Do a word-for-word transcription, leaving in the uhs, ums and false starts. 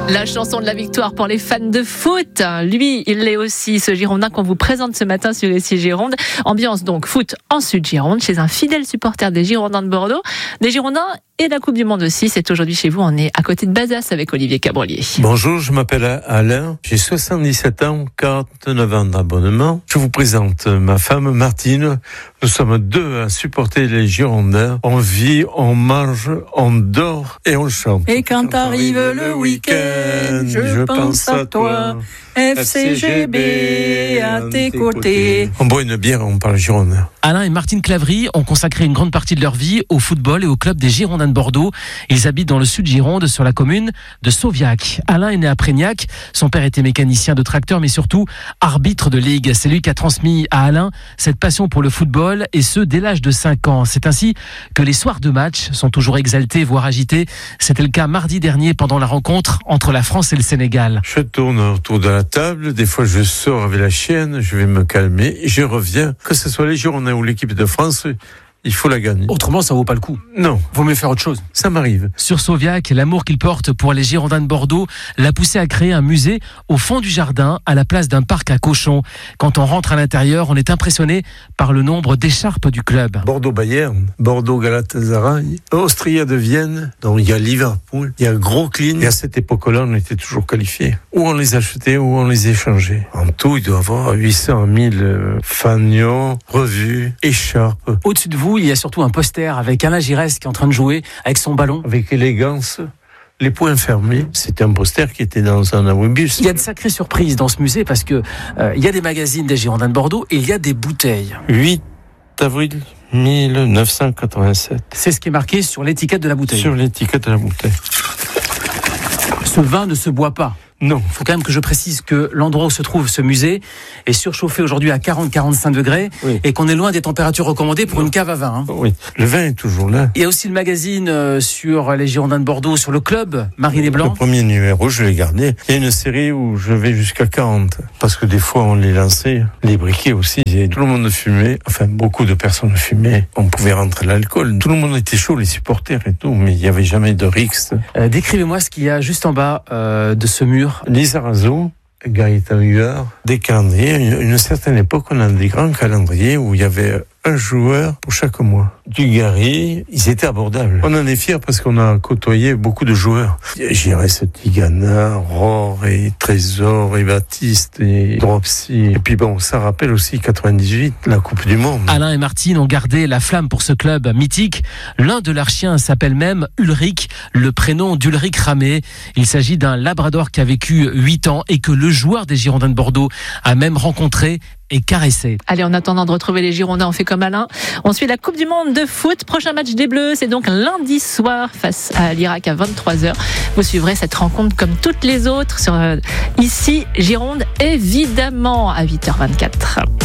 La chanson de la victoire pour les fans de foot. Lui, il l'est aussi, ce Girondin qu'on vous présente ce matin sur Ici Gironde. Ambiance donc foot en Sud-Gironde, chez un fidèle supporter des Girondins de Bordeaux. Des Girondins et de la Coupe du Monde aussi. C'est aujourd'hui chez vous. On est à côté de Bazas avec Olivier Cabrolier. Bonjour, je m'appelle Alain. J'ai soixante-dix-sept ans, quarante-neuf ans d'abonnement. Je vous présente ma femme Martine. Nous sommes deux à supporter les Girondins. On vit, on mange, on dort et on chante. Et quand, quand arrive le week-end, je, je pense à toi. F C G B à tes côtés. On boit une bière, on parle Girondins. Alain et Martine Clavry ont consacré une grande partie de leur vie au football et au club des Girondins de Bordeaux. Ils habitent dans le sud Gironde, sur la commune de Sauviac. Alain est né à Prégnac. Son père était mécanicien de tracteur, mais surtout arbitre de ligue. C'est lui qui a transmis à Alain cette passion pour le football, et ce, dès l'âge de cinq ans. C'est ainsi que les soirs de match sont toujours exaltés, voire agités. C'était le cas mardi dernier pendant la rencontre entre la France et le Sénégal. Je tourne autour de la table. Des fois, je sors avec la chienne. Je vais me calmer. Et je reviens. Que ce soit les Girondins ou l'équipe de France, il faut la gagner. Autrement, ça vaut pas le coup. Non. Vaut mieux faire autre chose. Ça m'arrive. Sur Sauviac, l'amour qu'il porte pour les Girondins de Bordeaux l'a poussé à créer un musée au fond du jardin, à la place d'un parc à cochons. Quand on rentre à l'intérieur, on est impressionné par le nombre d'écharpes du club. Bordeaux-Bayern, Bordeaux-Galatasaray, Austria de Vienne. Donc il y a Liverpool, il y a Grosclin. Et à cette époque-là, on était toujours qualifiés. Ou on les achetait, ou on les échangeait. En tout, il doit y avoir huit cent mille fanions, revues, écharpes. Au-dessus de vous, il y a surtout un poster avec Alain Giresse qui est en train de jouer avec son ballon. Avec élégance, les poings fermés. C'était un poster qui était dans un abribus. Il y a de sacrées surprises dans ce musée parce que euh, il y a des magazines des Girondins de Bordeaux et il y a des bouteilles. huit avril mille neuf cent quatre-vingt-sept. C'est ce qui est marqué sur l'étiquette de la bouteille. Sur l'étiquette de la bouteille. Ce vin ne se boit pas. Non. Il faut quand même que je précise que l'endroit où se trouve ce musée est surchauffé aujourd'hui à quarante à quarante-cinq degrés, oui, et qu'on est loin des températures recommandées pour une cave à vin. Hein. Oui, le vin est toujours là. Il y a aussi le magazine euh, sur les Girondins de Bordeaux, sur le club Marine et Blanc. Le premier numéro, je l'ai gardé. Il y a une série où je vais jusqu'à quarante. Parce que des fois, on les lançait. Les briquets aussi. Tout le monde fumait. Enfin, beaucoup de personnes fumaient. On pouvait rentrer l'alcool. Tout le monde était chaud, les supporters et tout. Mais il n'y avait jamais de rixe. Euh, décrivez-moi ce qu'il y a juste en bas euh, de ce mur. Lisa Razzo, Gaëtan Huard, des calendriers. À une certaine époque, on a des grands calendriers où il y avait un joueur pour chaque mois. Dugarry, ils étaient abordables. On en est fiers parce qu'on a côtoyé beaucoup de joueurs. Giresse, Tigana, Rohr et Trésor et Baptiste et Dropsy. Et puis bon, ça rappelle aussi quatre-vingt-dix-huit, la Coupe du Monde. Alain et Martine ont gardé la flamme pour ce club mythique. L'un de leurs chiens s'appelle même Ulrich, le prénom d'Ulrich Ramé. Il s'agit d'un labrador qui a vécu huit ans et que le joueur des Girondins de Bordeaux a même rencontré et caressé. Allez, en attendant de retrouver les Girondins, on fait comme Alain. On suit la Coupe du Monde de foot. Prochain match des Bleus, c'est donc lundi soir face à l'Irak à vingt-trois heures. Vous suivrez cette rencontre comme toutes les autres sur euh, Ici Gironde, évidemment, à huit heures vingt-quatre.